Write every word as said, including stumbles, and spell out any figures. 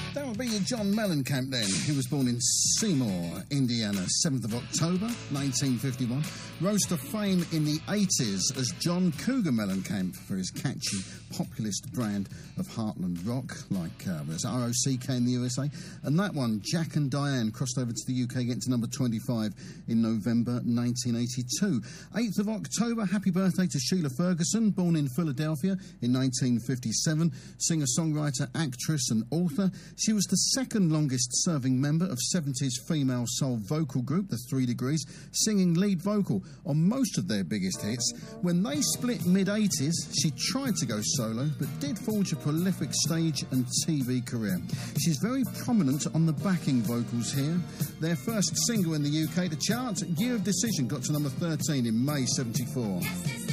That would be your John Mellencamp then. He was born in Seymour, Indiana, seventh of October, nineteen fifty-one. Rose to fame in the eighties as John Cougar Mellencamp for his catchy populist brand of heartland rock, like uh, there's R O C K in the U S A. And that one, Jack and Diane, crossed over to the U K, getting to number twenty-five in November nineteen eighty-two. eighth of October, happy birthday to Sheila Ferguson, born in Philadelphia in nineteen fifty-seven. Singer, songwriter, actress and author. She was the second longest serving member of seventies female soul vocal group, The Three Degrees, singing lead vocal on most of their biggest hits. When they split mid-eighties, she tried to go solo, but did forge a prolific stage and T V career. She's very prominent on the backing vocals here. Their first single in the U K to chart, Year of Decision, got to number thirteen in May seventy-four.